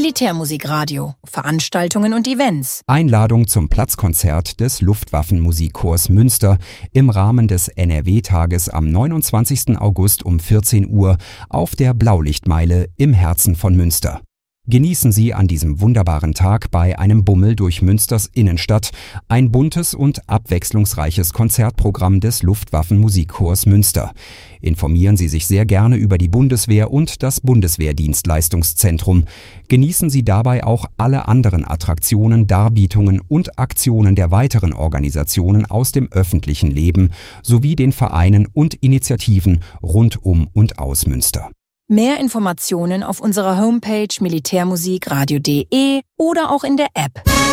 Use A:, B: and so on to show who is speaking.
A: Militärmusikradio, Veranstaltungen und Events.
B: Einladung zum Platzkonzert des Luftwaffenmusikchors Münster im Rahmen des NRW-Tages am 29. August um 14 Uhr auf der Blaulichtmeile im Herzen von Münster. Genießen Sie an diesem wunderbaren Tag bei einem Bummel durch Münsters Innenstadt ein buntes und abwechslungsreiches Konzertprogramm des Luftwaffenmusikchors Münster. Informieren Sie sich sehr gerne über die Bundeswehr und das Bundeswehrdienstleistungszentrum. Genießen Sie dabei auch alle anderen Attraktionen, Darbietungen und Aktionen der weiteren Organisationen aus dem öffentlichen Leben sowie den Vereinen und Initiativen rund um und aus Münster.
A: Mehr Informationen auf unserer Homepage militärmusikradio.de oder auch in der App.